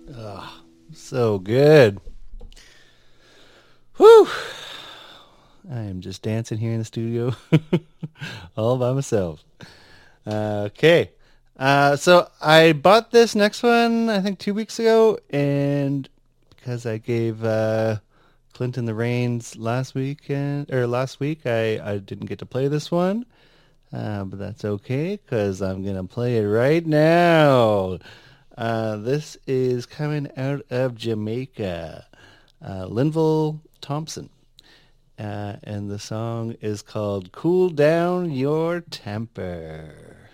So good. Whew. I am just dancing here in the studio all by myself. Okay. So I bought this next one, I think 2 weeks ago, and because I gave Clinton the reins last week, I didn't get to play this one. But that's okay because I'm going to play it right now. This is coming out of Jamaica. Linval Thompson. And the song is called Cool Down Your Temper.